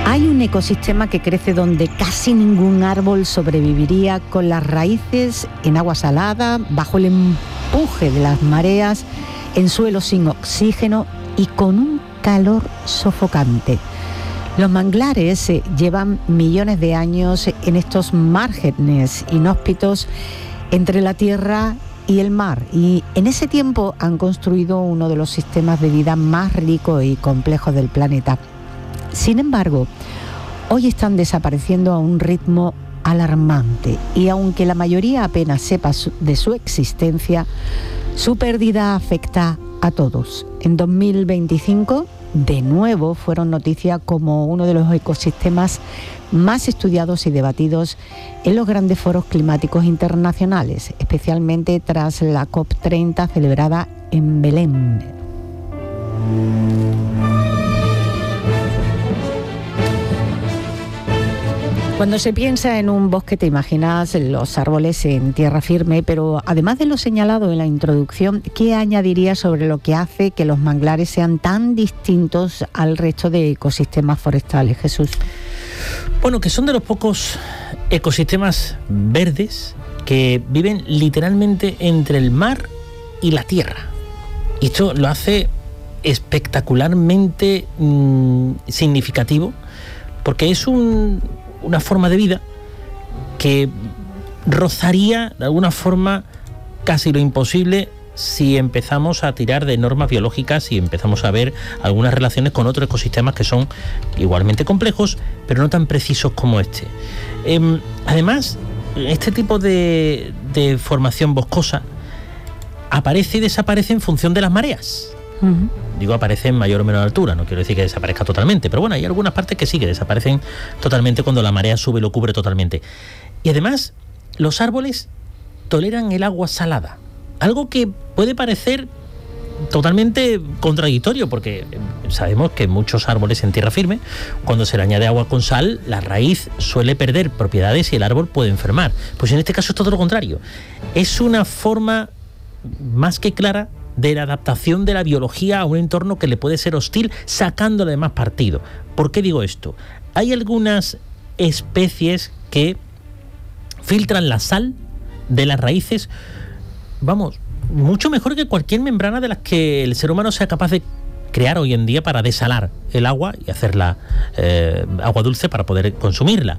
Hay un ecosistema que crece donde casi ningún árbol sobreviviría, con las raíces en agua salada, bajo el empuje de las mareas, en suelos sin oxígeno y con un calor sofocante. Los manglares llevan millones de años en estos márgenes inhóspitos entre la tierra y el mar, y en ese tiempo han construido uno de los sistemas de vida más ricos y complejos del planeta. Sin embargo, hoy están desapareciendo a un ritmo alarmante, y aunque la mayoría apenas sepa de su existencia, su pérdida afecta a todos. En 2025, de nuevo, fueron noticia como uno de los ecosistemas más estudiados y debatidos en los grandes foros climáticos internacionales, especialmente tras la COP30 celebrada en Belén. Cuando se piensa en un bosque te imaginas los árboles en tierra firme, pero además de lo señalado en la introducción, ¿qué añadirías sobre lo que hace que los manglares sean tan distintos al resto de ecosistemas forestales, Jesús? Bueno, que son de los pocos ecosistemas verdes que viven literalmente entre el mar y la tierra. Y esto lo hace espectacularmente significativo, porque es una forma de vida que rozaría de alguna forma casi lo imposible si empezamos a tirar de normas biológicas y empezamos a ver algunas relaciones con otros ecosistemas que son igualmente complejos, pero no tan precisos como este. Además, este tipo de formación boscosa aparece y desaparece en función de las mareas. Uh-huh. Digo, aparece en mayor o menor altura, no quiero decir que desaparezca totalmente, pero bueno, hay algunas partes que sí, que desaparecen totalmente cuando la marea sube y lo cubre totalmente. Y además, los árboles toleran el agua salada, algo que puede parecer totalmente contradictorio, porque sabemos que muchos árboles en tierra firme, cuando se le añade agua con sal, la raíz suele perder propiedades y el árbol puede enfermar. Pues en este caso es todo lo contrario. Es una forma más que clara de la adaptación de la biología a un entorno que le puede ser hostil, sacándole más partido. ¿Por qué digo esto? Hay algunas especies que filtran la sal de las raíces, vamos, mucho mejor que cualquier membrana de las que el ser humano sea capaz de crear hoy en día para desalar el agua y hacerla agua dulce para poder consumirla.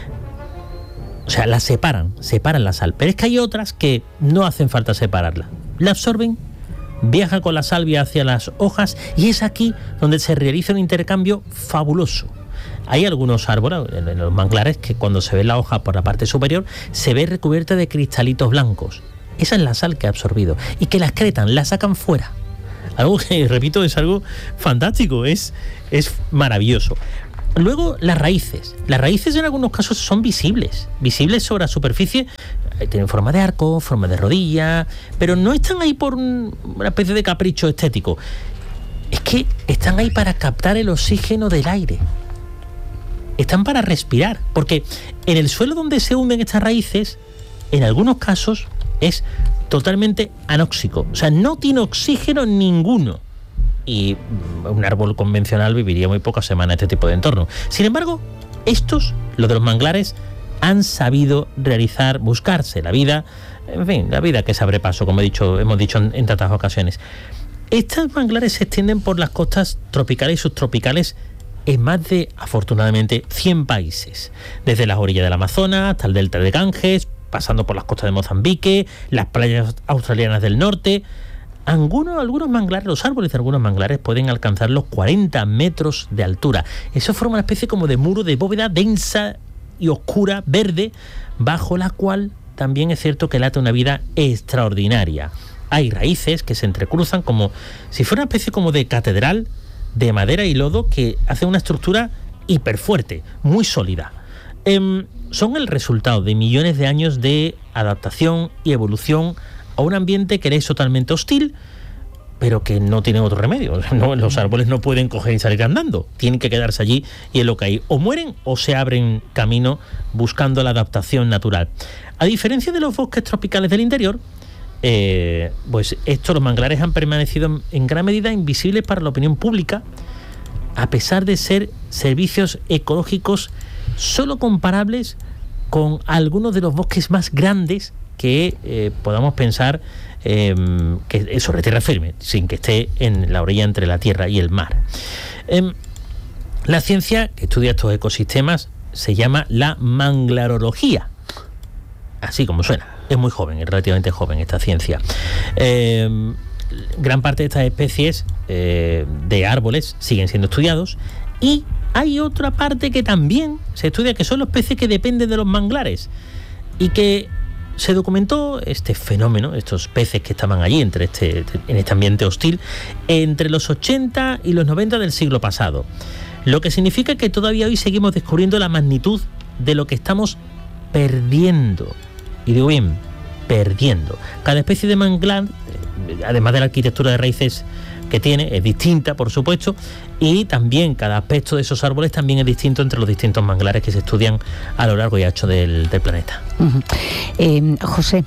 O sea, la separan la sal. Pero es que hay otras que no hacen falta separarla. La absorben, viaja con la salvia hacia las hojas, y es aquí donde se realiza un intercambio fabuloso. Hay algunos árboles en los manglares que cuando se ve la hoja por la parte superior se ve recubierta de cristalitos blancos. Esa es la sal que ha absorbido, y que la excretan, la sacan fuera. Algo que, repito, es algo fantástico, es maravilloso. Luego, las raíces. Las raíces en algunos casos son visibles sobre la superficie. Tienen forma de arco, forma de rodilla, pero no están ahí por una especie de capricho estético. Es que están ahí para captar el oxígeno del aire. Están para respirar, porque en el suelo donde se hunden estas raíces, en algunos casos, es totalmente anóxico. O sea, no tiene oxígeno ninguno. Y un árbol convencional viviría muy pocas semanas en este tipo de entorno. Sin embargo, los de los manglares, han sabido buscarse la vida, en fin, la vida que se abre paso, como hemos dicho en tantas ocasiones. Estos manglares se extienden por las costas tropicales y subtropicales en más de, afortunadamente, 100 países. Desde las orillas del Amazonas hasta el delta de Ganges, pasando por las costas de Mozambique, las playas australianas del norte. Algunos manglares, los árboles de algunos manglares pueden alcanzar los 40 metros de altura. Eso forma una especie como de muro de bóveda densa y oscura, verde, bajo la cual también es cierto que late una vida extraordinaria. Hay raíces que se entrecruzan como si fuera una especie como de catedral de madera y lodo que hace una estructura hiperfuerte, muy sólida. Son el resultado de millones de años de adaptación y evolución a un ambiente que es totalmente hostil, pero que no tienen otro remedio. No, los árboles no pueden coger y salir andando, tienen que quedarse allí, y es lo que hay. O mueren o se abren camino buscando la adaptación natural. A diferencia de los bosques tropicales del interior, pues los manglares han permanecido en gran medida invisibles para la opinión pública, a pesar de ser servicios ecológicos solo comparables con algunos de los bosques más grandes que podamos pensar que sobre tierra firme, sin que esté en la orilla entre la tierra y el mar. La ciencia que estudia estos ecosistemas se llama la manglarología, así como suena. Es muy joven, es relativamente joven esta ciencia. Gran parte de estas especies de árboles siguen siendo estudiados, y hay otra parte que también se estudia, que son los peces que dependen de los manglares, y que se documentó este fenómeno, estos peces que estaban allí en este ambiente hostil, entre los 80 y los 90 del siglo pasado. Lo que significa que todavía hoy seguimos descubriendo la magnitud de lo que estamos perdiendo. Y digo bien, perdiendo. Cada especie de manglar, además de la arquitectura de raíces que tiene, es distinta, por supuesto, y también cada aspecto de esos árboles también es distinto entre los distintos manglares que se estudian a lo largo y ancho del planeta. José,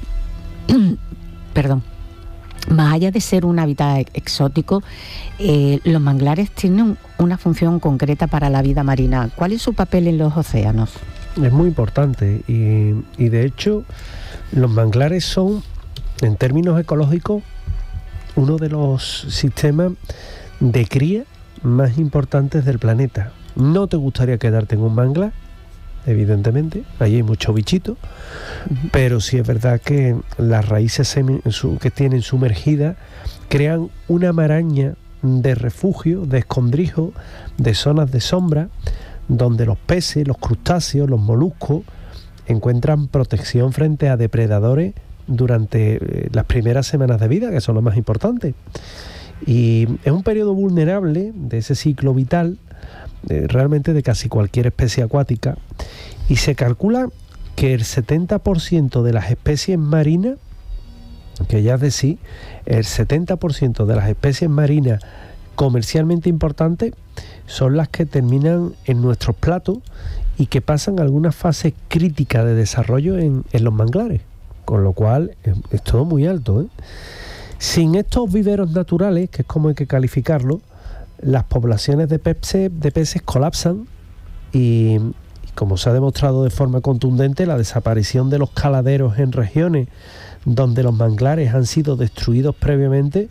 perdón, más allá de ser un hábitat exótico, los manglares tienen una función concreta para la vida marina. ¿Cuál es su papel en los océanos? Es muy importante y de hecho los manglares son, en términos ecológicos, uno de los sistemas de cría más importantes del planeta. No te gustaría quedarte en un manglar, evidentemente, allí hay muchos bichitos, pero sí es verdad que las raíces que tienen sumergidas crean una maraña de refugio, de escondrijo, de zonas de sombra, donde los peces, los crustáceos, los moluscos encuentran protección frente a depredadores durante las primeras semanas de vida, que son lo más importante. Y es un periodo vulnerable de ese ciclo vital, realmente de casi cualquier especie acuática, y se calcula que el 70% de las especies marinas, que ya es decir, el 70% de las especies marinas comercialmente importantes son las que terminan en nuestros platos y que pasan algunas fases críticas de desarrollo en los manglares, con lo cual es todo muy alto, ¿eh? Sin estos viveros naturales, que es como hay que calificarlo, las poblaciones de peces colapsan y como se ha demostrado de forma contundente, la desaparición de los caladeros en regiones donde los manglares han sido destruidos previamente,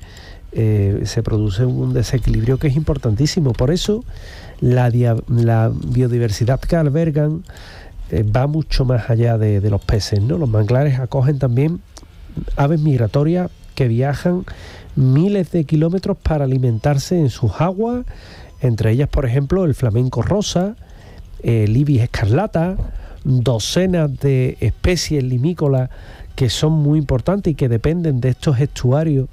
se produce un desequilibrio que es importantísimo. Por eso la biodiversidad que albergan va mucho más allá de los peces, ¿no? Los manglares acogen también aves migratorias que viajan miles de kilómetros para alimentarse en sus aguas, entre ellas, por ejemplo, el flamenco rosa, el ibis escarlata, docenas de especies limícolas que son muy importantes y que dependen de estos estuarios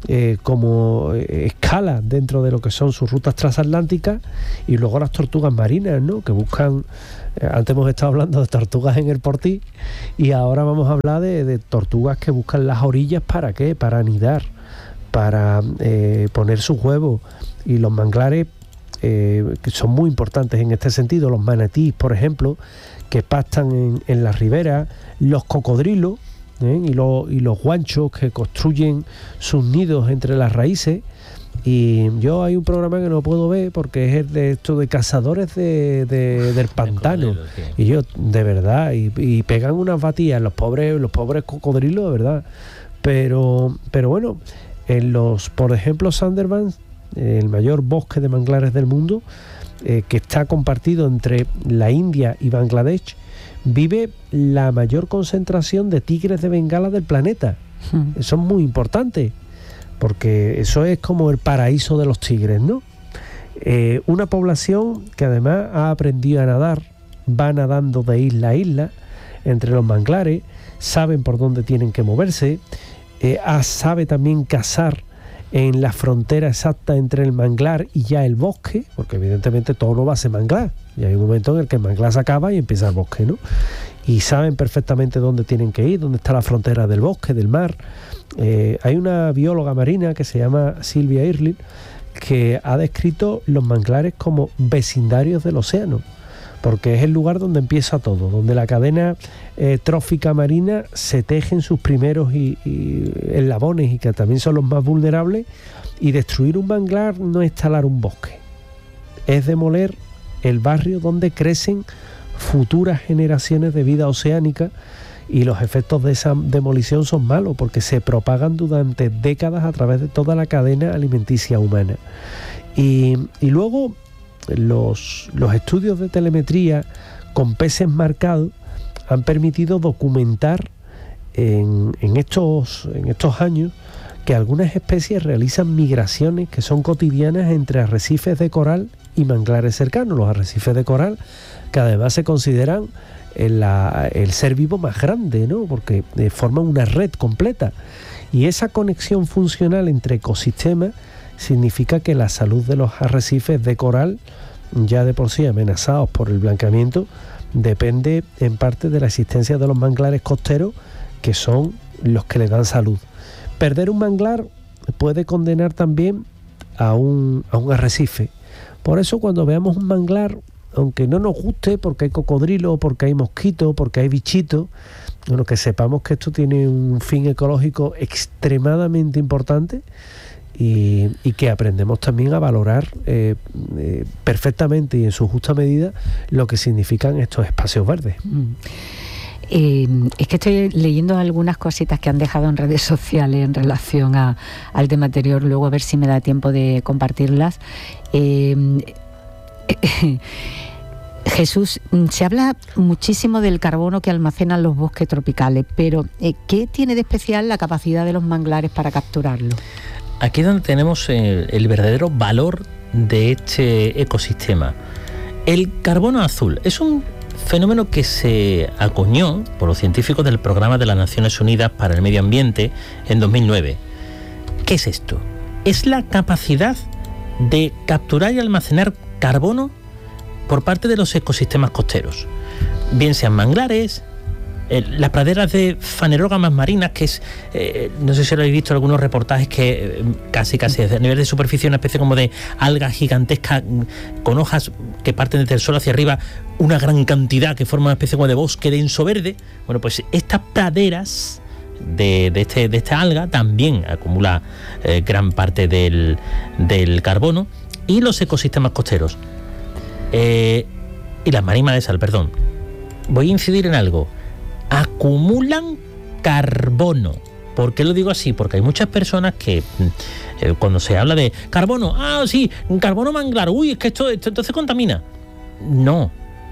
como escala dentro de lo que son sus rutas transatlánticas, y luego las tortugas marinas, ¿no? Que buscan, antes hemos estado hablando de tortugas en el Portí y ahora vamos a hablar de tortugas que buscan las orillas. ¿Para qué? Para anidar, para poner sus huevos. Y los manglares que son muy importantes en este sentido, los manatíes, por ejemplo, que pastan en las riberas, los cocodrilos, y los guanchos que construyen sus nidos entre las raíces. Y yo hay un programa que no puedo ver porque es el de esto de cazadores del pantano, y yo de verdad y pegan unas batidas los pobres cocodrilos, de verdad. Pero bueno, por ejemplo, Sundarbans, el mayor bosque de manglares del mundo, que está compartido entre la India y Bangladesh, vive la mayor concentración de tigres de Bengala del planeta. Eso es muy importante, porque eso es como el paraíso de los tigres, ¿no? Una población que además ha aprendido a nadar, va nadando de isla a isla entre los manglares, saben por dónde tienen que moverse, sabe también cazar en la frontera exacta entre el manglar y ya el bosque, porque evidentemente todo no va a ser manglar, y hay un momento en el que el manglar se acaba y empieza el bosque, ¿no? Y saben perfectamente dónde tienen que ir, dónde está la frontera del bosque, del mar. Hay una bióloga marina que se llama Sylvia Earle, que ha descrito los manglares como vecindarios del océano, porque es el lugar donde empieza todo, donde la cadena trófica marina se teje en sus primeros eslabones, y que también son los más vulnerables. Y destruir un manglar no es talar un bosque, es demoler el barrio donde crecen futuras generaciones de vida oceánica, y los efectos de esa demolición son malos porque se propagan durante décadas a través de toda la cadena alimenticia humana. Y luego los estudios de telemetría con peces marcados han permitido documentar en estos años que algunas especies realizan migraciones que son cotidianas entre arrecifes de coral y manglares cercanos. Los arrecifes de coral, que además se consideran el ser vivo más grande, ¿no? Porque forman una red completa. Y esa conexión funcional entre ecosistemas significa que la salud de los arrecifes de coral, ya de por sí amenazados por el blanqueamiento, depende en parte de la existencia de los manglares costeros, que son los que le dan salud. Perder un manglar puede condenar también a un arrecife. Por eso, cuando veamos un manglar, aunque no nos guste porque hay cocodrilo, porque hay mosquito, porque hay bichito, bueno, que sepamos que esto tiene un fin ecológico extremadamente importante, y que aprendemos también a valorar perfectamente y en su justa medida lo que significan estos espacios verdes. Es que estoy leyendo algunas cositas que han dejado en redes sociales en relación al tema anterior, luego a ver si me da tiempo de compartirlas. Jesús, se habla muchísimo del carbono que almacenan los bosques tropicales, pero ¿qué tiene de especial la capacidad de los manglares para capturarlo? Aquí es donde tenemos el verdadero valor de este ecosistema. El carbono azul es un fenómeno que se acuñó por los científicos del Programa de las Naciones Unidas para el Medio Ambiente en 2009. ¿Qué es esto? Es la capacidad de capturar y almacenar carbono por parte de los ecosistemas costeros, bien sean manglares, las praderas de fanerógamas marinas, que es, no sé si lo habéis visto en algunos reportajes, que casi a nivel de superficie una especie como de alga gigantesca con hojas que parten desde el suelo hacia arriba, una gran cantidad que forma una especie como de bosque denso verde. Bueno, pues estas praderas de esta alga también acumula gran parte del carbono, y los ecosistemas costeros y las marismas de sal, perdón. Voy a incidir en algo: acumulan carbono. ¿Por qué lo digo así? Porque hay muchas personas que cuando se habla de carbono, sí, carbono manglar, es que esto entonces contamina. No.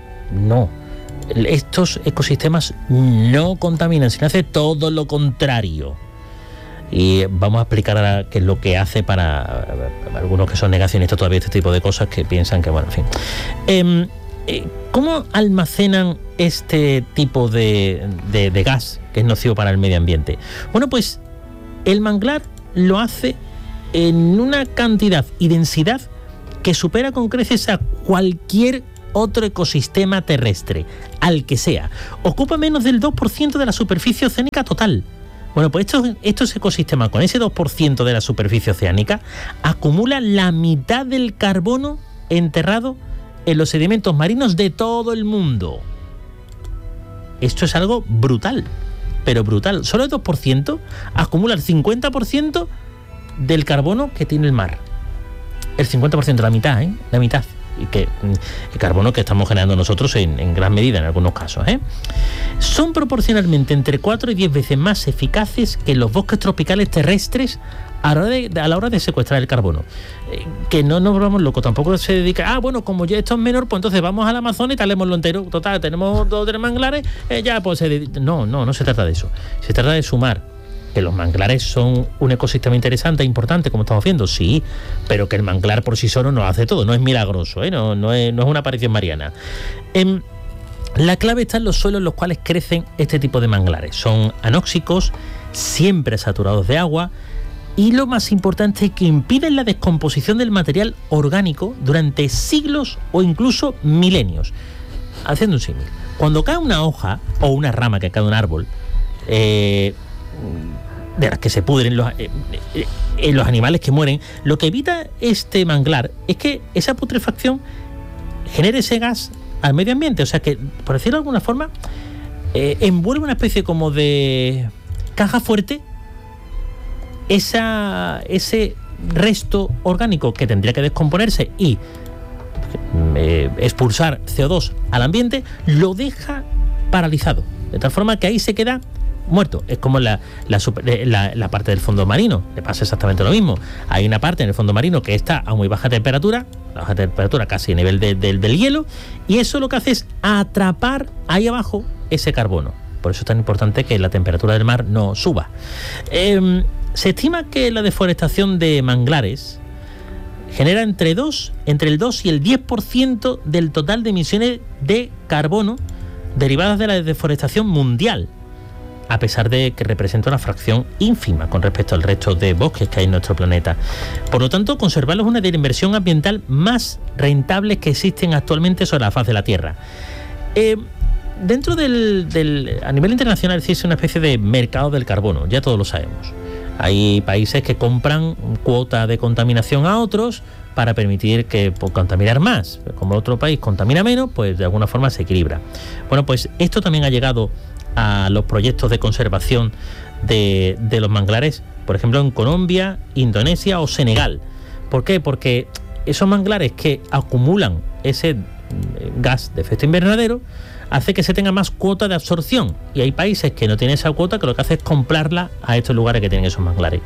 Estos ecosistemas no contaminan, sino hace todo lo contrario. Y vamos a explicar ahora qué es lo que hace para algunos que son negacionistas todavía este tipo de cosas, que piensan que, bueno, en fin. ¿Cómo almacenan este tipo de gas que es nocivo para el medio ambiente? Bueno, pues el manglar lo hace en una cantidad y densidad que supera con creces a cualquier otro ecosistema terrestre, al que sea. Ocupa menos del 2% de la superficie oceánica total. Bueno, pues estos ecosistemas, con ese 2% de la superficie oceánica, acumulan la mitad del carbono enterrado en los sedimentos marinos de todo el mundo. Esto es algo brutal, pero brutal. Solo el 2% acumula el 50% del carbono que tiene el mar. El 50%, la mitad, la mitad. Y que el carbono que estamos generando nosotros en gran medida en algunos casos. Son proporcionalmente entre 4 y 10 veces más eficaces que los bosques tropicales terrestres a la hora de secuestrar el carbono. Que no nos volvamos locos, tampoco se dedica, bueno, como ya esto es menor, pues entonces vamos al Amazonas y talémoslo entero. Total, tenemos 2 o 3 manglares, ya pues no se trata de eso. Se trata de sumar que los manglares son un ecosistema interesante e importante, como estamos viendo, sí, pero que el manglar por sí solo no hace todo, no es milagroso, no es una aparición mariana. La clave está en los suelos en los cuales crecen este tipo de manglares. Son anóxicos, siempre saturados de agua, y lo más importante es que impiden la descomposición del material orgánico durante siglos o incluso milenios. Haciendo un símil, cuando cae una hoja o una rama que cae de un árbol, de las que se pudren los animales que mueren, lo que evita este manglar es que esa putrefacción genere ese gas al medio ambiente. O sea que, por decirlo de alguna forma, envuelve una especie como de caja fuerte ese resto orgánico que tendría que descomponerse y expulsar CO2 al ambiente, lo deja paralizado, de tal forma que ahí se queda muerto. Es como la parte del fondo marino, le pasa exactamente lo mismo. Hay una parte en el fondo marino que está a muy baja temperatura casi a nivel del hielo, y eso lo que hace es atrapar ahí abajo ese carbono. Por eso es tan importante que la temperatura del mar no suba. Se estima que la deforestación de manglares genera entre el 2 y el 10% del total de emisiones de carbono derivadas de la deforestación mundial, a pesar de que representa una fracción ínfima con respecto al resto de bosques que hay en nuestro planeta. Por lo tanto, conservarlos es una de las inversiones ambiental más rentables que existen actualmente sobre la faz de la Tierra. Dentro a nivel internacional existe una especie de mercado del carbono, ya todos lo sabemos. Hay países que compran cuota de contaminación a otros para permitir que contaminar más. Como otro país contamina menos, pues de alguna forma se equilibra. Bueno, pues esto también ha llegado a los proyectos de conservación de los manglares, por ejemplo en Colombia, Indonesia o Senegal. ¿Por qué? Porque esos manglares que acumulan ese gas de efecto invernadero hace que se tenga más cuota de absorción, y hay países que no tienen esa cuota, que lo que hace es comprarla a estos lugares que tienen esos manglares.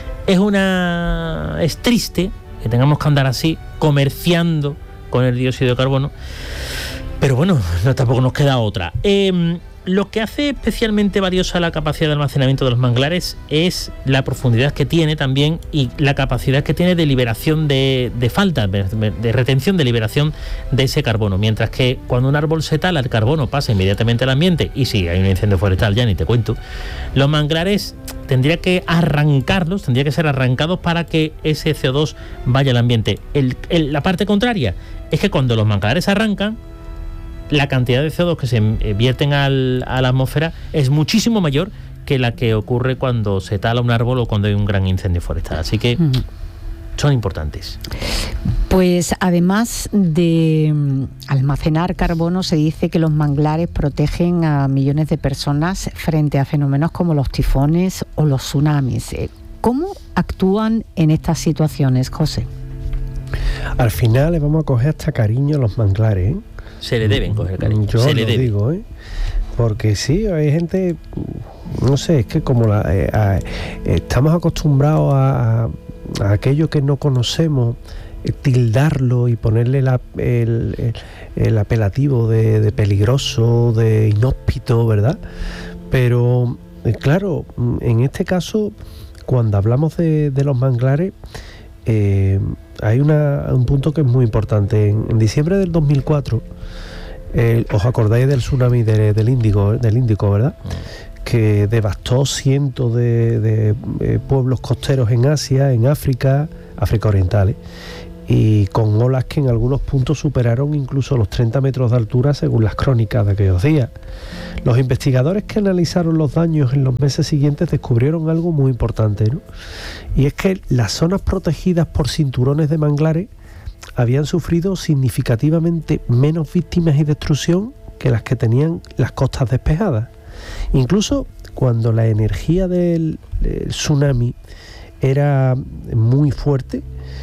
Es triste que tengamos que andar así comerciando con el dióxido de carbono, pero bueno, tampoco nos queda otra. Lo que hace especialmente valiosa la capacidad de almacenamiento de los manglares es la profundidad que tiene también, y la capacidad que tiene de liberación de retención de liberación de ese carbono. Mientras que cuando un árbol se tala, el carbono pasa inmediatamente al ambiente, y si hay un incendio forestal ya ni te cuento, los manglares tendría que ser arrancados para que ese CO2 vaya al ambiente. La parte contraria es que cuando los manglares arrancan, la cantidad de CO2 que se vierten a la atmósfera es muchísimo mayor que la que ocurre cuando se tala un árbol o cuando hay un gran incendio forestal. Así que son importantes. Pues además de almacenar carbono, se dice que los manglares protegen a millones de personas frente a fenómenos como los tifones o los tsunamis. ¿Cómo actúan en estas situaciones, José? Al final le vamos a coger hasta cariño a los manglares, ¿eh? Se le deben coger cariño. Yo se lo digo, porque sí, hay gente, no sé, es que como estamos acostumbrados a aquello que no conocemos, tildarlo y ponerle el apelativo de peligroso, de inhóspito, ¿verdad? Pero claro, en este caso, cuando hablamos de los manglares, hay un punto que es muy importante. En diciembre del 2004, ¿os acordáis del tsunami del Índico, verdad? Que devastó cientos de pueblos costeros en Asia, en África Oriental, y con olas que en algunos puntos superaron incluso los 30 metros de altura, según las crónicas de aquellos días. Los investigadores que analizaron los daños en los meses siguientes descubrieron algo muy importante, ¿no? Y es que las zonas protegidas por cinturones de manglares habían sufrido significativamente menos víctimas y destrucción que las que tenían las costas despejadas. Incluso cuando la energía del tsunami era muy fuerte,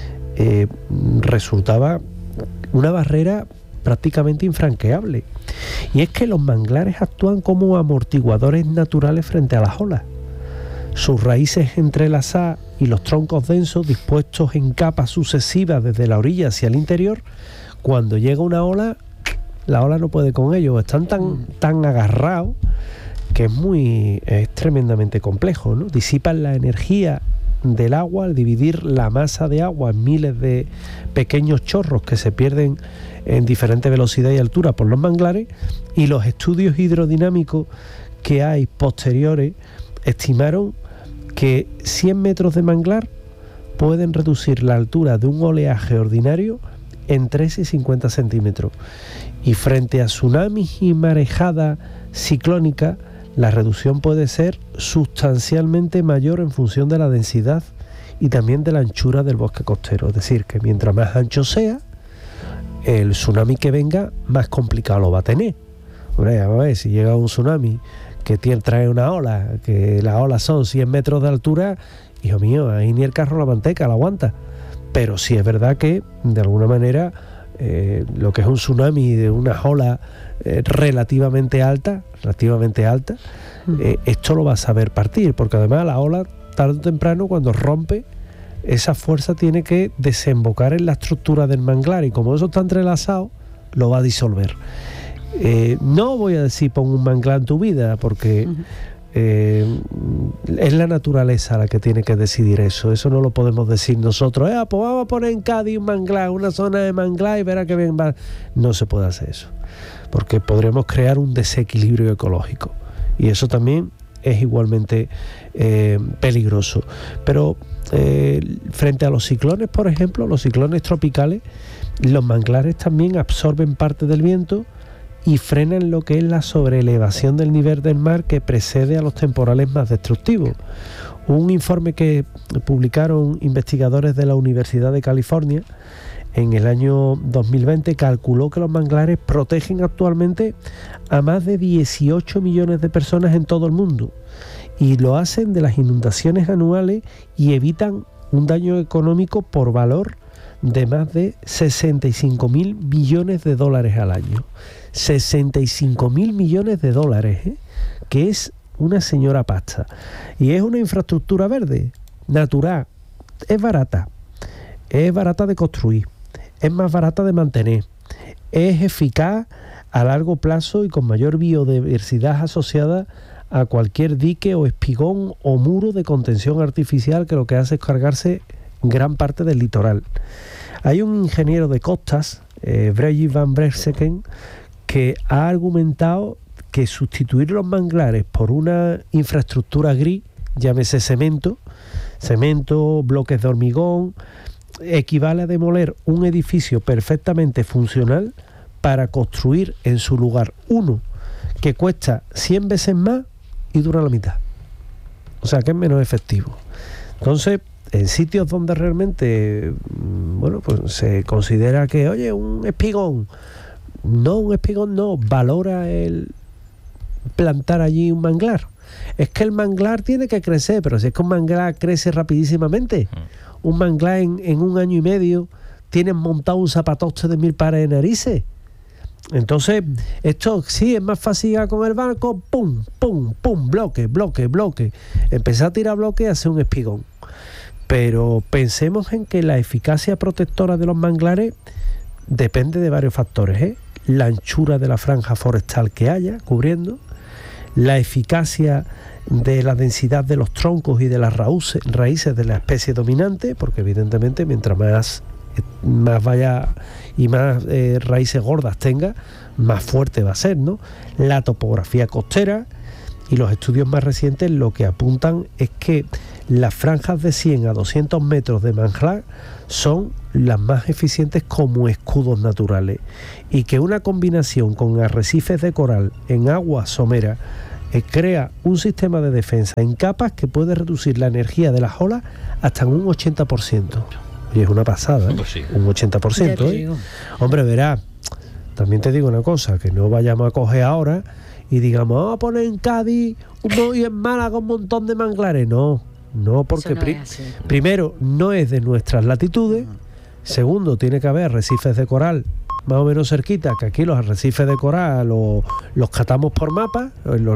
resultaba una barrera prácticamente infranqueable. Y es que los manglares actúan como amortiguadores naturales frente a las olas. Sus raíces entrelazadas y los troncos densos dispuestos en capas sucesivas desde la orilla hacia el interior, cuando llega una ola, la ola no puede con ellos, están tan agarrados que es tremendamente complejo, ¿no? Disipan la energía del agua al dividir la masa de agua en miles de pequeños chorros que se pierden en diferente velocidad y altura por los manglares, y los estudios hidrodinámicos que hay posteriores estimaron que 100 metros de manglar pueden reducir la altura de un oleaje ordinario en 3 y 50 centímetros, y frente a tsunamis y marejadas ciclónicas la reducción puede ser sustancialmente mayor en función de la densidad y también de la anchura del bosque costero. Es decir, que mientras más ancho sea, el tsunami que venga, más complicado lo va a tener. Hombre, a ver, si llega un tsunami que trae una ola, que las olas son 100 metros de altura, hijo mío, ahí ni el carro la manteca la aguanta. Pero sí es verdad que, de alguna manera, lo que es un tsunami de unas olas relativamente altas, esto lo va a saber partir, porque además la ola, tarde o temprano, cuando rompe, esa fuerza tiene que desembocar en la estructura del manglar, y como eso está entrelazado, lo va a disolver. No voy a decir pon un manglar en tu vida, porque es la naturaleza la que tiene que decidir eso no lo podemos decir nosotros, pues vamos a poner en Cádiz un manglar, una zona de manglar, y verá que bien va. No se puede hacer eso, porque podremos crear un desequilibrio ecológico, y eso también es igualmente peligroso. Pero frente a los ciclones, por ejemplo, los ciclones tropicales, los manglares también absorben parte del viento y frenan lo que es la sobreelevación del nivel del mar que precede a los temporales más destructivos. Un informe que publicaron investigadores de la Universidad de California en el año 2020 calculó que los manglares protegen actualmente a más de 18 millones de personas en todo el mundo, y lo hacen de las inundaciones anuales y evitan un daño económico por valor de más de 65.000 millones de dólares al año. 65.000 millones de dólares, que es una señora pasta. Y es una infraestructura verde, natural, es barata de construir, es más barata de mantener, es eficaz a largo plazo y con mayor biodiversidad asociada a cualquier dique o espigón o muro de contención artificial, que lo que hace es cargarse gran parte del litoral. Hay un ingeniero de costas, Breji van Brekseken, que ha argumentado que sustituir los manglares por una infraestructura gris, llámese cemento, bloques de hormigón, equivale a demoler un edificio perfectamente funcional para construir en su lugar uno que cuesta 100 veces más y dura la mitad. O sea, que es menos efectivo. Entonces, en sitios donde realmente, pues se considera que, oye, un espigón no, valora el plantar allí un manglar. Es que el manglar tiene que crecer, pero si es que un manglar crece rapidísimamente, un manglar en un año y medio tienes montado un zapatoste de 1000 pares de narices. Entonces, esto sí es más fácil llegar con el barco, pum, bloque. Empezar a tirar bloque y hacer un espigón. Pero pensemos en que la eficacia protectora de los manglares depende de varios factores, la anchura de la franja forestal que haya cubriendo, la eficacia de la densidad de los troncos y de las raíces de la especie dominante, porque evidentemente mientras más vaya y más raíces gordas tenga, más fuerte va a ser, ¿no? La topografía costera, y los estudios más recientes lo que apuntan es que las franjas de 100 a 200 metros de manglar son las más eficientes como escudos naturales, y que una combinación con arrecifes de coral en agua somera crea un sistema de defensa en capas que puede reducir la energía de las olas hasta en un 80%. Oye, es una pasada, Pues sí. Un 80%, Hombre, verá, también te digo una cosa, que no vayamos a coger ahora y digamos, vamos a poner en Cádiz y en Málaga un montón de manglares. No, porque primero, no es de nuestras latitudes. Segundo, tiene que haber arrecifes de coral más o menos cerquita, que aquí los arrecifes de coral los catamos por mapa,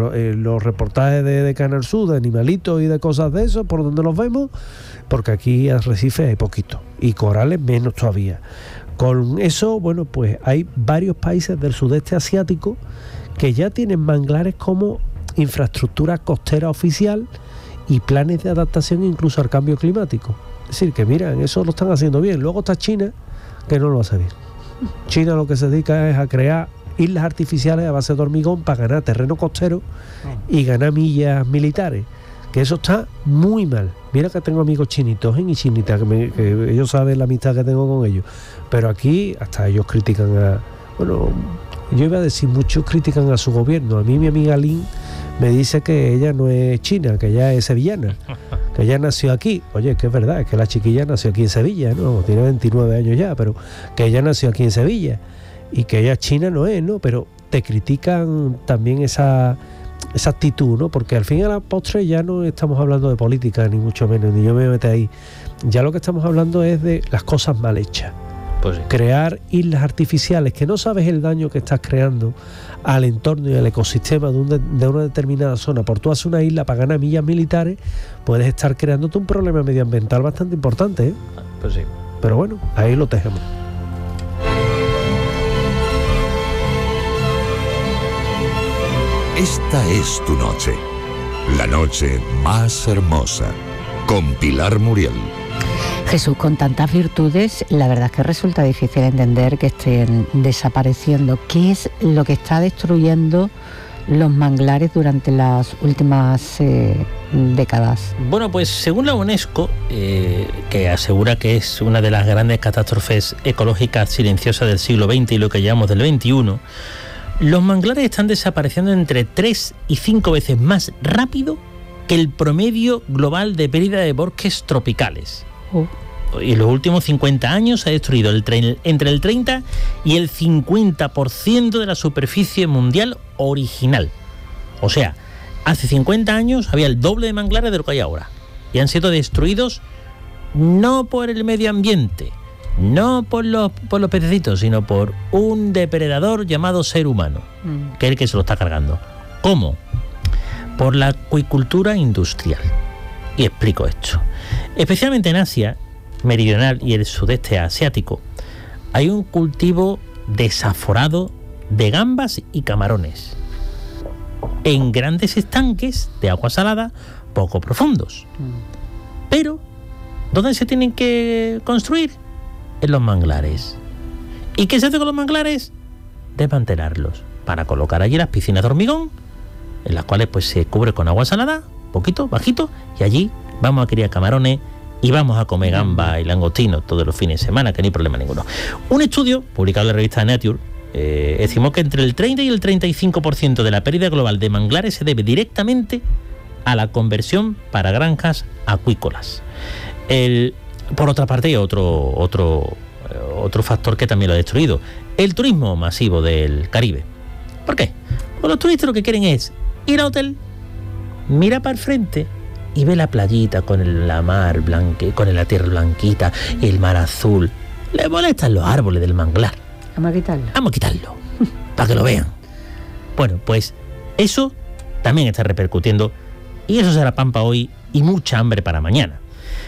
los reportajes de Canal Sur, de animalitos y de cosas de eso, por donde los vemos, porque aquí arrecifes hay poquito, y corales menos todavía. Con eso, pues hay varios países del sudeste asiático que ya tienen manglares como infraestructura costera oficial y planes de adaptación incluso al cambio climático. Es decir, que miran, eso lo están haciendo bien. Luego está China, que no lo hace bien. China lo que se dedica es a crear islas artificiales a base de hormigón para ganar terreno costero y ganar millas militares, que eso está muy mal. Mira que tengo amigos chinitos y chinitas, que ellos saben la amistad que tengo con ellos, pero aquí hasta ellos critican yo iba a decir, muchos critican a su gobierno. A mí mi amiga Lynn me dice que ella no es china, que ella es sevillana, que ella nació aquí. Oye, que es verdad, es que la chiquilla nació aquí en Sevilla, ¿no? Tiene 29 años ya, pero que ella nació aquí en Sevilla y que ella china no es, ¿no? Pero te critican también esa actitud, ¿no? Porque al fin y a la postre ya no estamos hablando de política, ni mucho menos, ni yo me meto ahí. Ya lo que estamos hablando es de las cosas mal hechas. Pues sí. Crear islas artificiales que no sabes el daño que estás creando al entorno y al ecosistema de una determinada zona. Por tú hacer una isla para ganar millas militares, puedes estar creándote un problema medioambiental bastante importante, ¿eh? Pues sí. Pero bueno, ahí lo dejamos. Esta es tu noche, la noche más hermosa, con Pilar Muriel. Jesús, con tantas virtudes, la verdad es que resulta difícil entender que estén desapareciendo. ¿Qué es lo que está destruyendo los manglares durante las últimas décadas? Bueno, pues según la UNESCO, que asegura que es una de las grandes catástrofes ecológicas silenciosas del siglo XX y lo que llamamos del XXI, los manglares están desapareciendo entre 3 y 5 veces más rápido que el promedio global de pérdida de bosques tropicales. Y en los últimos 50 años se ha destruido entre el 30 y el 50% de la superficie mundial original. O sea, hace 50 años había el doble de manglares de lo que hay ahora. Y han sido destruidos no por el medio ambiente, no por los pececitos, sino por un depredador llamado ser humano, que es el que se lo está cargando. ¿Cómo? Por la acuicultura industrial. Y explico esto. Especialmente en Asia meridional y el sudeste asiático, hay un cultivo desaforado de gambas y camarones en grandes estanques de agua salada poco profundos. Pero, ¿dónde se tienen que construir? En los manglares. ¿Y qué se hace con los manglares? Desmantelarlos para colocar allí las piscinas de hormigón, en las cuales pues se cubre con agua salada, poquito, bajito, y allí vamos a criar camarones y vamos a comer gamba y langostino todos los fines de semana, que no hay problema ninguno. Un estudio publicado en la revista Nature estimó que entre el 30 y el 35% de la pérdida global de manglares se debe directamente a la conversión para granjas acuícolas. Por otra parte, hay otro factor que también lo ha destruido: el turismo masivo del Caribe. ¿Por qué? Pues los turistas lo que quieren es ir al hotel, mira para el frente y ve la playita con la mar blanca, con la tierra blanquita y el mar azul. Le molestan los árboles del manglar. Vamos a quitarlo. Vamos a quitarlo, para que lo vean. Bueno, pues eso también está repercutiendo, y eso será pan para hoy y mucha hambre para mañana.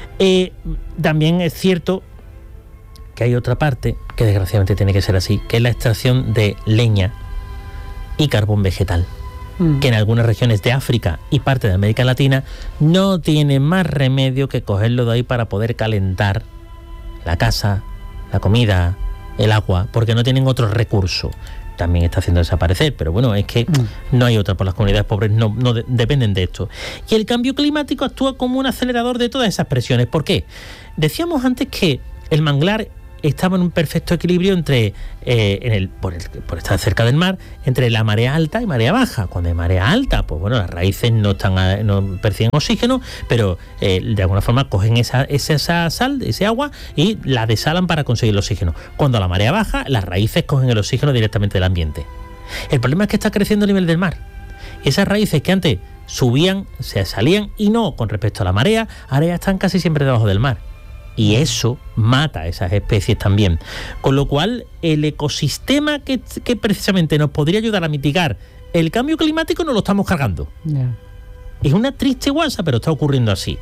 También es cierto que hay otra parte que desgraciadamente tiene que ser así, que es la extracción de leña y carbón vegetal, que en algunas regiones de África y parte de América Latina no tiene más remedio que cogerlo de ahí para poder calentar la casa, la comida, el agua, porque no tienen otro recurso. También está haciendo desaparecer, pero bueno, es que no hay otra, por las comunidades pobres no dependen de esto. Y el cambio climático actúa como un acelerador de todas esas presiones. ¿Por qué? Decíamos antes que el manglar estaba en un perfecto equilibrio entre por estar cerca del mar, entre la marea alta y marea baja. Cuando hay marea alta, pues bueno, las raíces no perciben oxígeno, pero de alguna forma cogen esa sal, ese agua, y la desalan para conseguir el oxígeno. Cuando la marea baja, las raíces cogen el oxígeno directamente del ambiente. El problema es que está creciendo el nivel del mar. Esas raíces que antes subían, se salían, y no con respecto a la marea, ahora ya están casi siempre debajo del mar. Y eso mata a esas especies también. Con lo cual, el ecosistema que precisamente nos podría ayudar a mitigar el cambio climático nos lo estamos cargando. Yeah. Es una triste guasa, pero está ocurriendo así.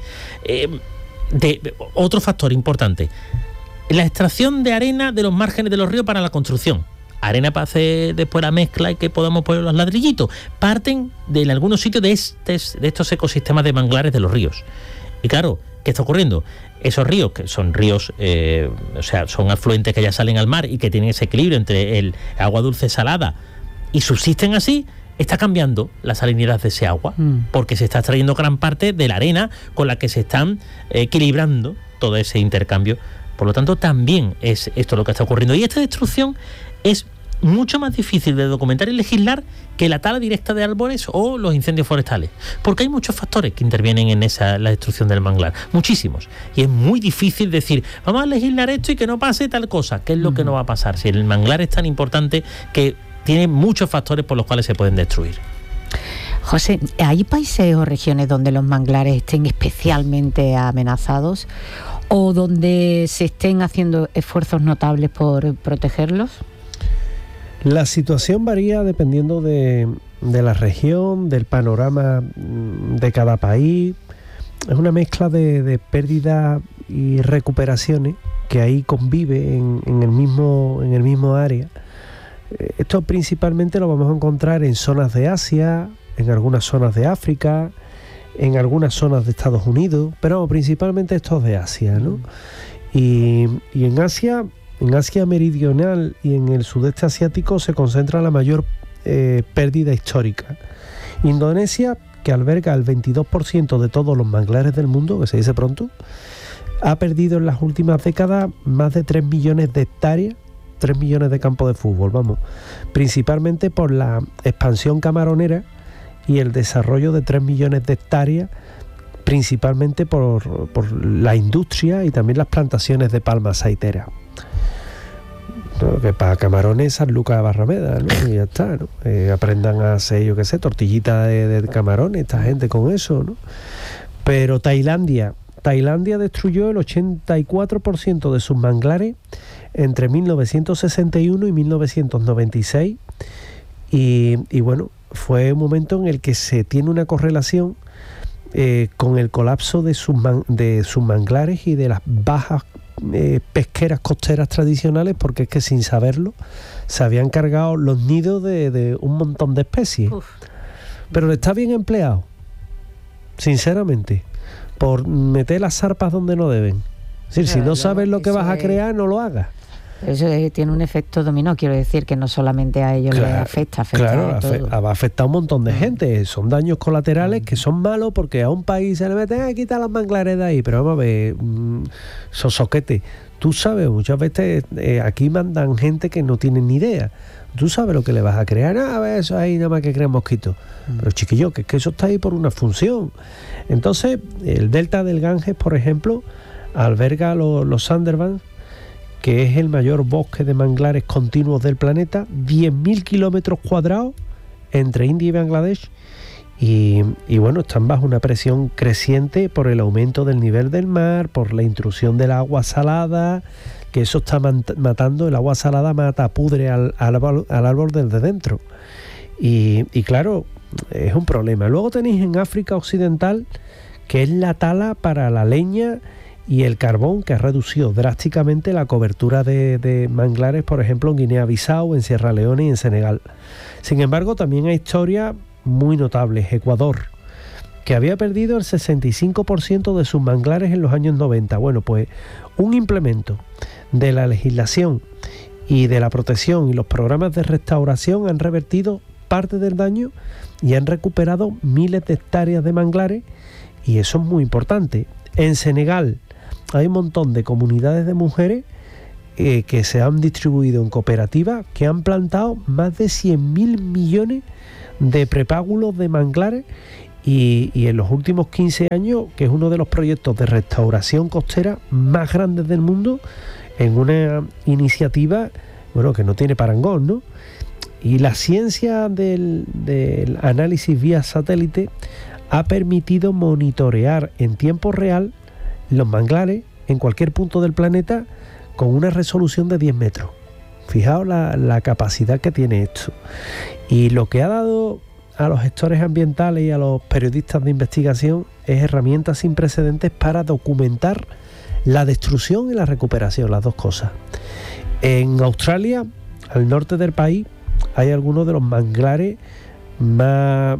Otro factor importante: la extracción de arena de los márgenes de los ríos para la construcción. Arena para hacer después la mezcla y que podamos poner los ladrillitos. Parten en algunos sitios de estos ecosistemas de manglares de los ríos. Y claro, ¿qué está ocurriendo? Esos ríos, que son ríos, son afluentes que ya salen al mar y que tienen ese equilibrio entre el agua dulce salada y subsisten así, está cambiando la salinidad de ese agua, porque se está extrayendo gran parte de la arena con la que se están equilibrando todo ese intercambio. Por lo tanto, también es esto lo que está ocurriendo. Y esta destrucción es mucho más difícil de documentar y legislar que la tala directa de árboles o los incendios forestales, porque hay muchos factores que intervienen en la destrucción del manglar, muchísimos, y es muy difícil decir vamos a legislar esto y que no pase tal cosa. ¿Qué es lo que no va a pasar? Si el manglar es tan importante que tiene muchos factores por los cuales se pueden destruir. José, ¿hay países o regiones donde los manglares estén especialmente amenazados? o donde se estén haciendo esfuerzos notables por protegerlos? La situación varía dependiendo de la región, del panorama de cada país. Es una mezcla de pérdidas y recuperaciones que ahí convive en el mismo área. Esto principalmente lo vamos a encontrar en zonas de Asia, en algunas zonas de África, en algunas zonas de Estados Unidos, pero principalmente estos de Asia, ¿no? Y en Asia meridional y en el sudeste asiático se concentra la mayor pérdida histórica. Indonesia, que alberga el 22% de todos los manglares del mundo, que se dice pronto, ha perdido en las últimas décadas más de 3 millones de hectáreas, 3 millones de campos de fútbol, principalmente por la expansión camaronera y el desarrollo de 3 millones de hectáreas, principalmente por la industria y también las plantaciones de palma aceitera. ¿No? Que para camarones San Lucas de Barrameda, ¿no? Y ya está, ¿no? Aprendan a hacer, yo qué sé, tortillitas de camarones, esta gente con eso, ¿no? Pero Tailandia destruyó el 84% de sus manglares entre 1961 y 1996 y bueno, fue un momento en el que se tiene una correlación con el colapso de sus manglares y de las bajas pesqueras costeras tradicionales, porque es que sin saberlo se habían cargado los nidos de un montón de especies. Uf. Pero está bien empleado, sinceramente, por meter las zarpas donde no deben. Es decir, si no sabes lo que vas a crear, no lo hagas. Eso tiene un efecto dominó, quiero decir que no solamente a ellos les afecta a todo. Va a afectar a un montón de gente. Son daños colaterales que son malos porque a un país se le meten, quita las manglares de ahí, pero vamos a ver, sosoquete. Tú sabes, muchas veces aquí mandan gente que no tiene ni idea. Tú sabes lo que le vas a crear. A ver, eso ahí nada más que crean mosquitos. Pero chiquillo, que es que eso está ahí por una función. Entonces, el delta del Ganges, por ejemplo, alberga los Sundarbans, que es el mayor bosque de manglares continuos del planeta, 10.000 kilómetros cuadrados entre India y Bangladesh, y bueno, están bajo una presión creciente por el aumento del nivel del mar, por la intrusión del agua salada, que eso está matando, el agua salada pudre al árbol desde dentro, y claro, es un problema. Luego tenéis en África Occidental, que es la tala para la leña y el carbón, que ha reducido drásticamente la cobertura de manglares, por ejemplo, en Guinea-Bissau, en Sierra Leona y en Senegal. Sin embargo, también hay historias muy notables. Ecuador, que había perdido el 65% de sus manglares en los años 90. Bueno, pues un implemento de la legislación y de la protección y los programas de restauración han revertido parte del daño y han recuperado miles de hectáreas de manglares, y eso es muy importante. En Senegal hay un montón de comunidades de mujeres que se han distribuido en cooperativas que han plantado más de 100.000 millones de prepágulos de manglares y en los últimos 15 años, que es uno de los proyectos de restauración costera más grandes del mundo, en una iniciativa, bueno, que no tiene parangón, ¿no? Y la ciencia del análisis vía satélite ha permitido monitorear en tiempo real los manglares en cualquier punto del planeta con una resolución de 10 metros. Fijaos la capacidad que tiene esto. Y lo que ha dado a los gestores ambientales y a los periodistas de investigación es herramientas sin precedentes para documentar la destrucción y la recuperación, las dos cosas. En Australia, al norte del país, hay algunos de los manglares más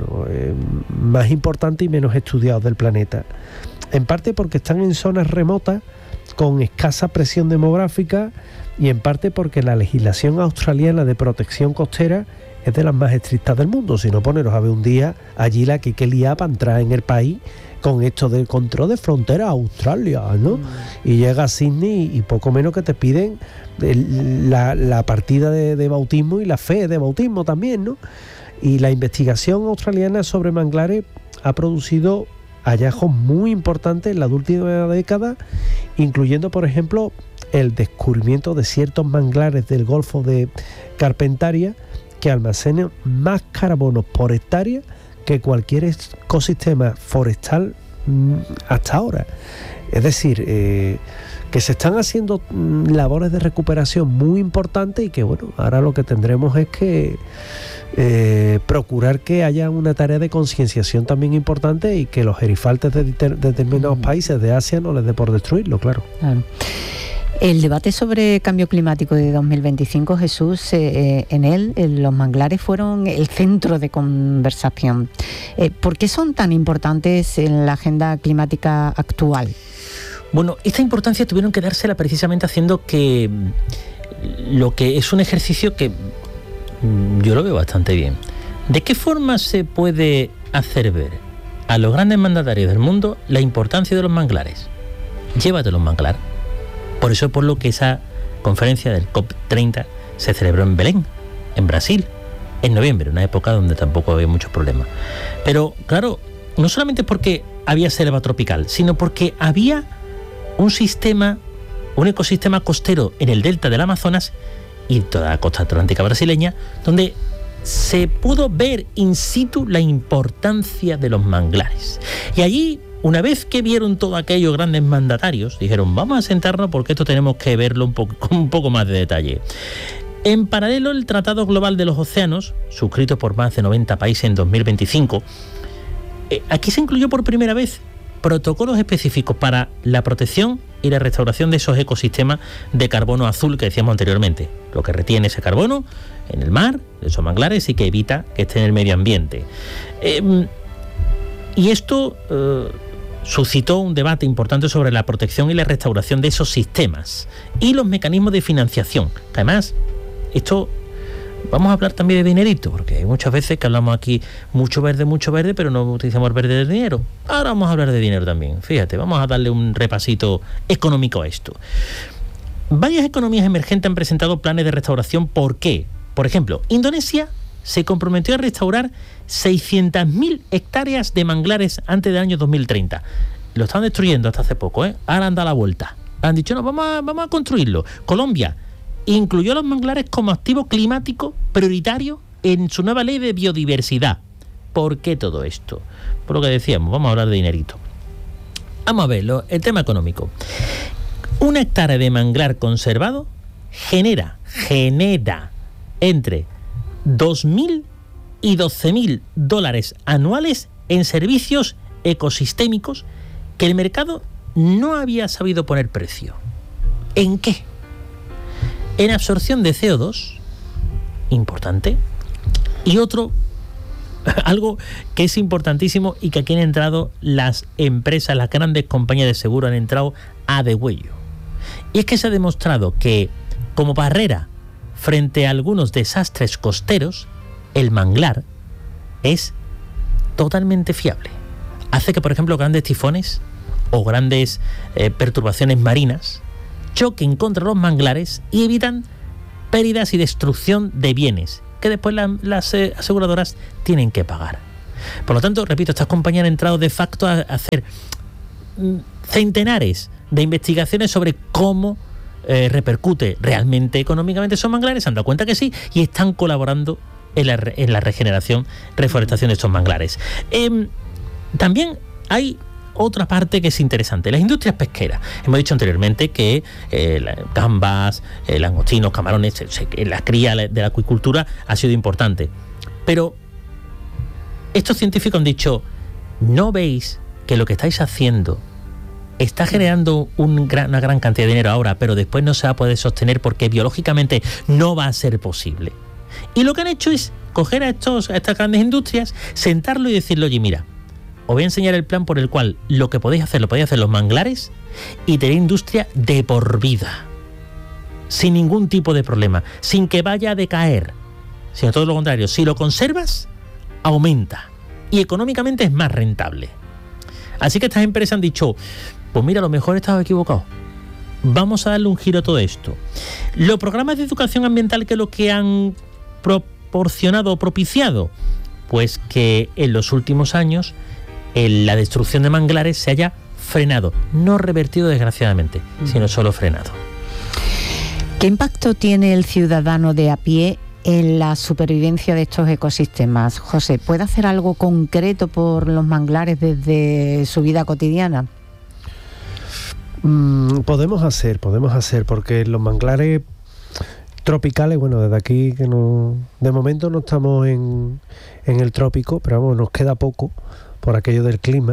importantes y menos estudiados del planeta. En parte porque están en zonas remotas con escasa presión demográfica, y en parte porque la legislación australiana de protección costera es de las más estrictas del mundo. Si no, poneros a ver un día allí la que lía para entrar en el país con esto del control de frontera a Australia, ¿no? Y llega a Sydney y poco menos que te piden la partida de bautismo y la fe de bautismo también, ¿no? Y la investigación australiana sobre manglares ha producido hallazgos muy importantes en la última década, incluyendo, por ejemplo, el descubrimiento de ciertos manglares del Golfo de Carpentaria que almacenan más carbono por hectárea que cualquier ecosistema forestal hasta ahora. Es decir, que se están haciendo labores de recuperación muy importantes y que, bueno, ahora lo que tendremos es que procurar que haya una tarea de concienciación también importante y que los gerifaltes de determinados países de Asia no les dé por destruirlo, claro. El debate sobre cambio climático de 2025, Jesús, en él los manglares fueron el centro de conversación. ¿Por qué son tan importantes en la agenda climática actual? Bueno, esta importancia tuvieron que dársela precisamente haciendo que lo que es un ejercicio que yo lo veo bastante bien. ¿De qué forma se puede hacer ver a los grandes mandatarios del mundo la importancia de los manglares? Llévate los manglares. Por eso es por lo que esa conferencia del COP30 se celebró en Belén, en Brasil, en noviembre, una época donde tampoco había muchos problemas. Pero claro, no solamente porque había selva tropical, sino porque había un ecosistema costero en el delta del Amazonas y toda la costa atlántica brasileña, donde se pudo ver in situ la importancia de los manglares. Y allí, una vez que vieron todos aquellos grandes mandatarios, dijeron, vamos a sentarnos porque esto tenemos que verlo con un poco más de detalle. En paralelo, el Tratado Global de los Océanos, suscrito por más de 90 países en 2025, aquí se incluyó por primera vez protocolos específicos para la protección y la restauración de esos ecosistemas de carbono azul que decíamos anteriormente, lo que retiene ese carbono en el mar, de esos manglares, y que evita que esté en el medio ambiente. Y esto suscitó un debate importante sobre la protección y la restauración de esos sistemas y los mecanismos de financiación. Además, esto vamos a hablar también de dinerito, porque hay muchas veces que hablamos aquí mucho verde, pero no utilizamos el verde del dinero. Ahora vamos a hablar de dinero también. Fíjate, vamos a darle un repasito económico a esto. Varias economías emergentes han presentado planes de restauración. ¿Por qué? Por ejemplo, Indonesia se comprometió a restaurar 600.000 hectáreas de manglares antes del año 2030. Lo estaban destruyendo hasta hace poco, Ahora han dado la vuelta. Han dicho, no, vamos a construirlo. Colombia incluyó los manglares como activo climático prioritario en su nueva ley de biodiversidad. ¿Por qué todo esto? Por lo que decíamos, vamos a hablar de dinerito. Vamos a verlo, el tema económico. Una hectárea de manglar conservado genera entre 2.000 y 12.000 dólares anuales en servicios ecosistémicos que el mercado no había sabido poner precio. ¿En qué? En absorción de CO2, importante, y algo que es importantísimo y que aquí han entrado las empresas, las grandes compañías de seguro han entrado a degüello. Y es que se ha demostrado que como barrera frente a algunos desastres costeros, el manglar es totalmente fiable. Hace que, por ejemplo, grandes tifones o grandes perturbaciones marinas choquen contra los manglares y evitan pérdidas y destrucción de bienes que después las aseguradoras tienen que pagar. Por lo tanto, repito, estas compañías han entrado de facto a hacer centenares de investigaciones sobre cómo repercute realmente económicamente esos manglares, se han dado cuenta que sí, y están colaborando en la regeneración, reforestación de estos manglares. También hay otra parte que es interesante, las industrias pesqueras. Hemos dicho anteriormente que gambas, langostinos, camarones, la cría de la acuicultura ha sido importante. Pero estos científicos han dicho, ¿no veis que lo que estáis haciendo está generando una gran cantidad de dinero ahora, pero después no se va a poder sostener porque biológicamente no va a ser posible? Y lo que han hecho es coger a estas grandes industrias, sentarlo y decirle, oye, mira, os voy a enseñar el plan por el cual lo podéis hacer los manglares y tener industria de por vida, sin ningún tipo de problema, sin que vaya a decaer, sino todo lo contrario, si lo conservas, aumenta y económicamente es más rentable. Así que estas empresas han dicho, pues mira, a lo mejor estaba equivocado, vamos a darle un giro a todo esto. Los programas de educación ambiental, que es lo que han proporcionado o propiciado, pues que en los últimos años la destrucción de manglares se haya frenado, no revertido desgraciadamente, sino solo frenado. ¿Qué impacto tiene el ciudadano de a pie en la supervivencia de estos ecosistemas. José, ¿puede hacer algo concreto por los manglares desde su vida cotidiana? Podemos hacer, porque los manglares tropicales, bueno, desde aquí que no, de momento no estamos en el trópico, pero vamos, nos queda poco por aquello del clima.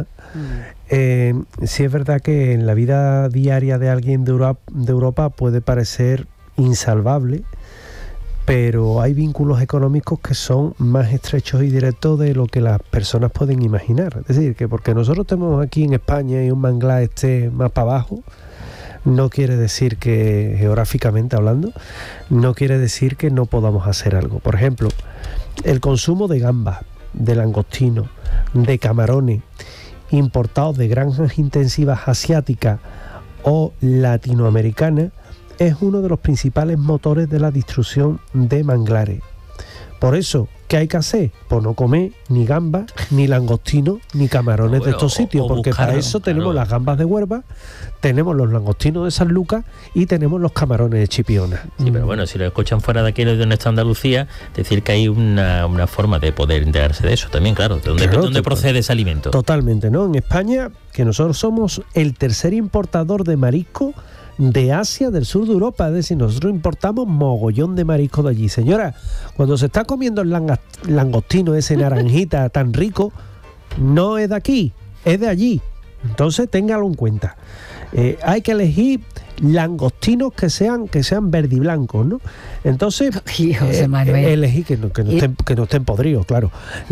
Sí es verdad que en la vida diaria de alguien de Europa puede parecer insalvable, pero hay vínculos económicos que son más estrechos y directos de lo que las personas pueden imaginar. Es decir, que porque nosotros estemos aquí en España y un manglar esté más para abajo, no quiere decir que, geográficamente hablando, no quiere decir que no podamos hacer algo. Por ejemplo, el consumo de gambas, de langostinos, de camarones, importados de granjas intensivas asiáticas o latinoamericanas, es uno de los principales motores de la destrucción de manglares. Por eso, ¿qué hay que hacer? Pues no comer ni gambas, ni langostinos, ni camarones de estos sitios, porque para eso tenemos las gambas de Huelva, tenemos los langostinos de San Lucas y tenemos los camarones de Chipiona. Sí, pero bueno, si lo escuchan fuera de aquí, de donde está Andalucía, decir que hay una forma de poder enterarse de eso también, claro. ¿De dónde procede ese alimento? Totalmente, ¿no? En España, que nosotros somos el tercer importador de marisco de Asia, del sur de Europa, es decir, nosotros importamos mogollón de marisco de allí. Señora, cuando se está comiendo el langostino ese naranjita tan rico, no es de aquí, es de allí. Entonces téngalo en cuenta. Hay que elegir langostinos que sean verdiblancos, ¿no? Entonces, elegir que no estén podridos, claro.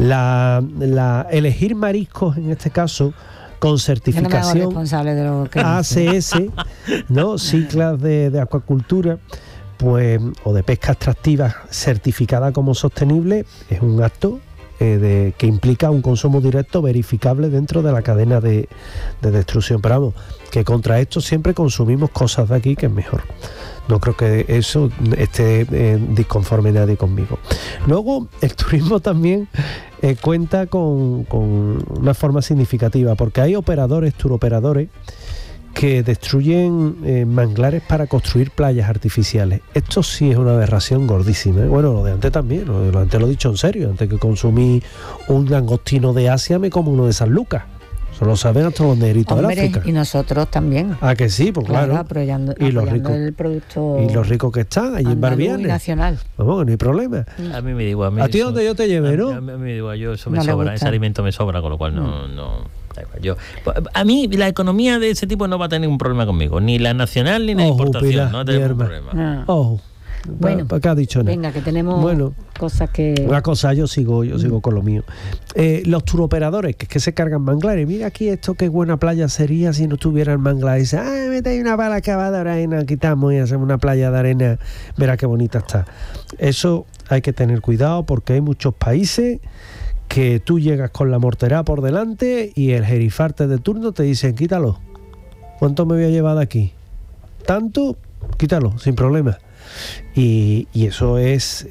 Elegir mariscos en este caso con certificación ACS, ¿no? Ciclas de acuacultura, pues, o de pesca extractiva certificada como sostenible, es un acto que implica un consumo directo verificable dentro de la cadena de destrucción. Pero vamos, que contra esto siempre consumimos cosas de aquí, que es mejor. No creo que eso esté disconforme nadie conmigo. Luego, el turismo también cuenta con una forma significativa, porque hay turoperadores que destruyen manglares para construir playas artificiales. Esto sí es una aberración gordísima, ¿eh? Bueno, lo de antes también, lo de antes lo he dicho en serio. Antes que consumí un langostino de Asia, me como uno de San Lucas. Eso lo saben hasta los negritos de África. Y nosotros también. Ah, que sí, pues claro. Y los ricos, el producto, y los ricos que están allí en Barbianes. Nacional. Vamos, no hay problema. A mí me digo, a ti donde yo te lleve, ¿no? A mí me digo, yo eso me sobra, ese alimento me sobra, con lo cual no. A mí la economía de ese tipo no va a tener un problema conmigo, ni la nacional ni la importación, Pilar, no va a tener un problema. Bueno, ¿para qué ha dicho nada? Venga, que tenemos cosas que... Una cosa, yo sigo con lo mío. Los turoperadores que se cargan manglares. Mira aquí esto, qué buena playa sería si no tuviera el manglar. Dice, mete ahí una bala cavada de arena, quitamos y hacemos una playa de arena. Verá qué bonita está. Eso hay que tener cuidado, porque hay muchos países que tú llegas con la mortera por delante y el jerifarte de turno te dicen, quítalo. ¿Cuánto me voy a llevar de aquí? ¿Tanto? Quítalo, sin problema. Y eso es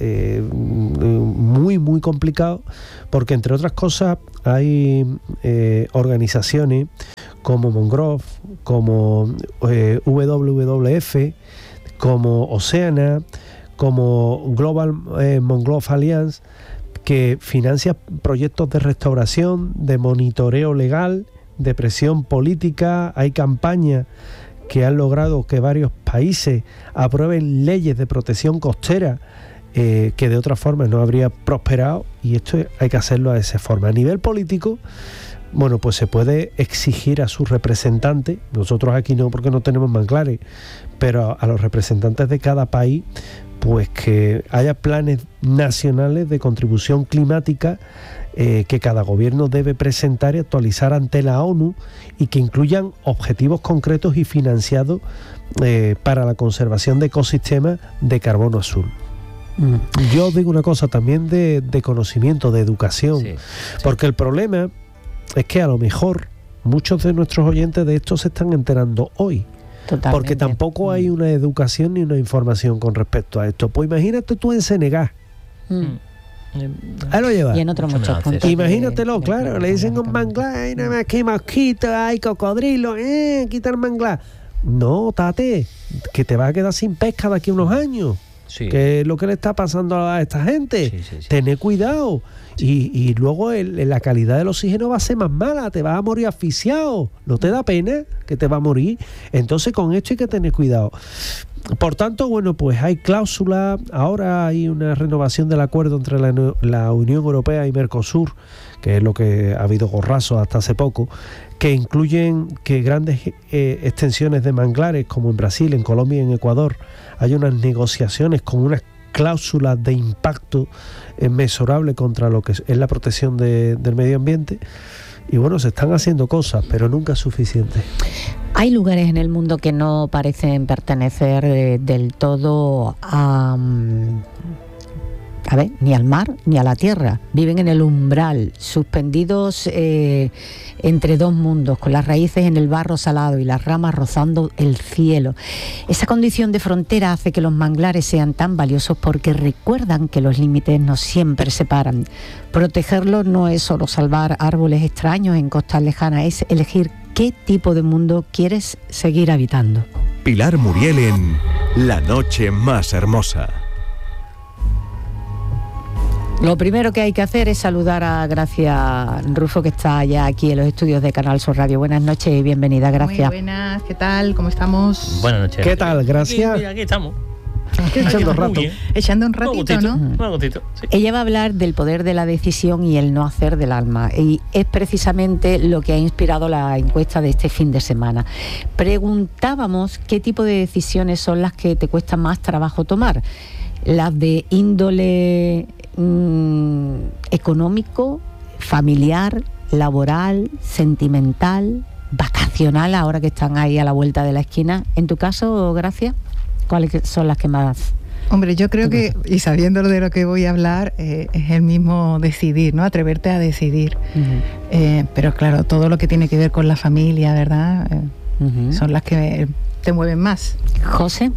muy, muy complicado, porque entre otras cosas hay organizaciones como Mangrove, como WWF, como Oceana, como Global Mangrove Alliance, que financia proyectos de restauración, de monitoreo legal, de presión política. Hay campañas que han logrado que varios países aprueben leyes de protección costera que de otra forma no habría prosperado, y esto hay que hacerlo de esa forma. A nivel político, bueno, pues se puede exigir a sus representantes, nosotros aquí no porque no tenemos manglares, pero a los representantes de cada país, pues que haya planes nacionales de contribución climática que cada gobierno debe presentar y actualizar ante la ONU, y que incluyan objetivos concretos y financiados para la conservación de ecosistemas de carbono azul. Yo os digo una cosa también de conocimiento, de educación, porque el problema es que a lo mejor muchos de nuestros oyentes de esto se están enterando hoy. Totalmente. Porque tampoco hay una educación ni una información con respecto a esto. Pues imagínate tú en Senegal. Ahí lo llevas. Y en otros muchos puntos. Imagínatelo, claro. Le dicen un manglar, hay nada más que mosquitos, hay cocodrilos, quita el manglar. No, tate, que te vas a quedar sin pesca de aquí a unos años. Sí. ¿Qué es lo que le está pasando a esta gente? Sí. Tened cuidado. Y luego la calidad del oxígeno va a ser más mala, te vas a morir asfixiado. ¿No te da pena que te va a morir? Entonces con esto hay que tener cuidado. Por tanto, bueno, pues hay cláusulas. Ahora hay una renovación del acuerdo entre la Unión Europea y Mercosur, que es lo que ha habido gorrazos hasta hace poco, que incluyen que grandes extensiones de manglares, como en Brasil, en Colombia y en Ecuador, hay unas negociaciones con unas cláusulas de impacto inmesurable contra lo que es la protección del medio ambiente. Y bueno, se están haciendo cosas, pero nunca es suficiente. Hay lugares en el mundo que no parecen pertenecer del todo ni al mar ni a la tierra. Viven en el umbral, suspendidos entre dos mundos, con las raíces en el barro salado y las ramas rozando el cielo. Esa condición de frontera hace que los manglares sean tan valiosos porque recuerdan que los límites no siempre separan. Protegerlos no es solo salvar árboles extraños en costas lejanas, es elegir qué tipo de mundo quieres seguir habitando. Pilar Muriel en La Noche Más Hermosa. Lo primero que hay que hacer es saludar a Gracia Rufo, que está ya aquí en los estudios de Canal Sur Radio. Buenas noches y bienvenida, Gracia. Muy buenas, ¿qué tal? ¿Cómo estamos? Buenas noches. ¿Qué tal, Gracia? Aquí estamos. Echando rato. Echando un ratito, ¿no? Un gustito, sí. Ella va a hablar del poder de la decisión y el no hacer del alma, y es precisamente lo que ha inspirado la encuesta de este fin de semana. Preguntábamos qué tipo de decisiones son las que te cuesta más trabajo tomar. Las de índole económico, familiar, laboral, sentimental, vacacional, ahora que están ahí a la vuelta de la esquina. En tu caso, Gracia, ¿cuáles son las que más? Hombre, yo creo que, y sabiendo de lo que voy a hablar, es el mismo decidir, ¿no? Atreverte a decidir. Uh-huh. Pero claro, todo lo que tiene que ver con la familia, ¿verdad? Uh-huh. Son las que te mueven más. José.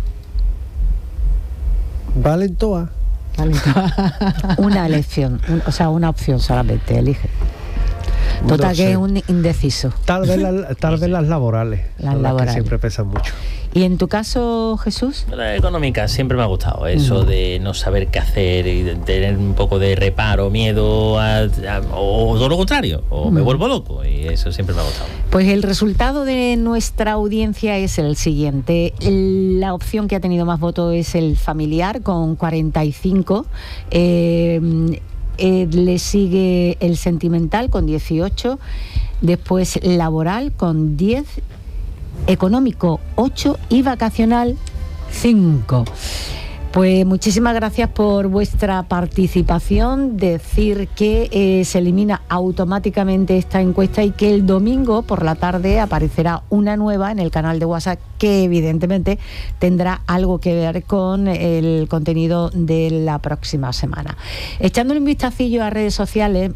Valen todas. Una elección, una opción solamente, elige. Total, no sé, que es un indeciso. Tal vez las laborales. Las laborales. Que siempre pesan mucho. ¿Y en tu caso, Jesús? La económica siempre me ha gustado. Eso de no saber qué hacer y de tener un poco de reparo, miedo, o todo lo contrario, o me vuelvo loco. Y eso siempre me ha gustado. Pues el resultado de nuestra audiencia es el siguiente. La opción que ha tenido más votos es el familiar, con 45. Le sigue el sentimental con 18, después laboral con 10, económico 8 y vacacional 5. Pues muchísimas gracias por vuestra participación. Decir que se elimina automáticamente esta encuesta y que el domingo por la tarde aparecerá una nueva en el canal de WhatsApp que evidentemente tendrá algo que ver con el contenido de la próxima semana. Echándole un vistacillo a redes sociales,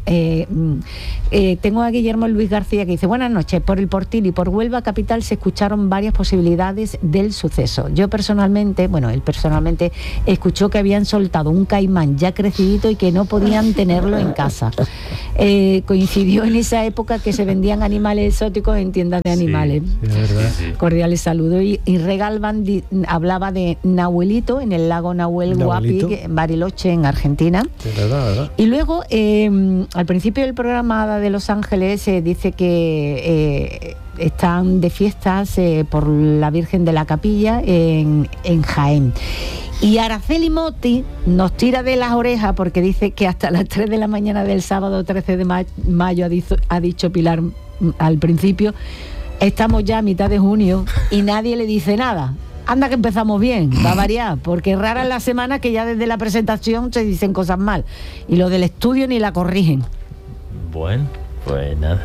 tengo a Guillermo Luis García que dice: buenas noches, por el Portil y por Huelva Capital se escucharon varias posibilidades del suceso. Yo personalmente, él personalmente escuchó que habían soltado un caimán ya crecidito y que no podían tenerlo en casa. Coincidió en esa época que se vendían animales exóticos en tiendas de animales. Sí, es verdad. Cordiales saludos. Y Regalvan hablaba de Nahuelito en el lago Nahuel Huapi, en Bariloche, en Argentina. Sí, verdad. Y luego, al principio del programa de Los Ángeles, dice que están de fiestas por la Virgen de la Capilla en Jaén. Y Araceli Motti nos tira de las orejas porque dice que hasta las 3 de la mañana del sábado 13 de mayo, ha dicho Pilar al principio, estamos ya a mitad de junio y nadie le dice nada. Anda que empezamos bien, va a variar, porque rara es la semana que ya desde la presentación se dicen cosas mal. Y lo del estudio ni la corrigen. Bueno, pues nada.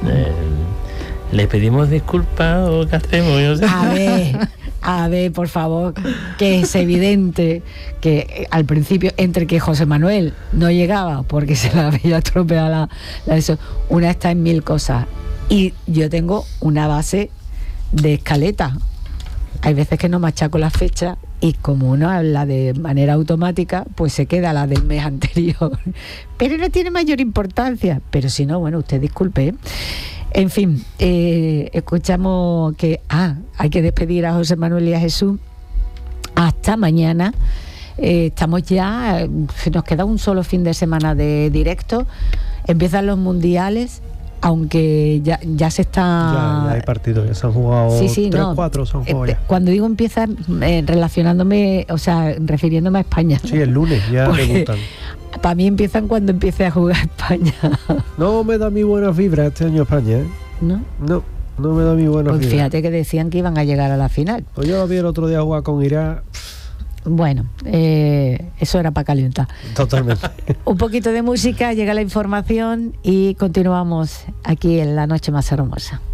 ¿Le pedimos disculpas o qué hacemos? Yo sé. A ver, por favor, que es evidente que al principio, entre que José Manuel no llegaba porque se le había estropeado eso, una está en 1000 cosas. Y yo tengo una base de escaleta. Hay veces que no machaco la fecha y como uno habla de manera automática, pues se queda la del mes anterior. Pero no tiene mayor importancia. Pero si no, usted disculpe. En fin, escuchamos que hay que despedir a José Manuel y a Jesús. Hasta mañana. Estamos ya, nos queda un solo fin de semana de directo, empiezan los mundiales, aunque ya se está... Ya hay partidos, ya se han jugado 3-4, se han jugado ya. Cuando digo empiezan, relacionándome, o sea, refiriéndome a España. Sí, el lunes ya debutan. Para mí empiezan cuando empiece a jugar España. No me da mi buena fibra este año España, ¿eh? No me da mi buena fibra. Pues fíjate que decían que iban a llegar a la final. Pues yo la vi el otro día jugar con Irak. Bueno, eso era para calentar. Totalmente. Un poquito de música, llega la información y continuamos aquí en La Noche Más Hermosa.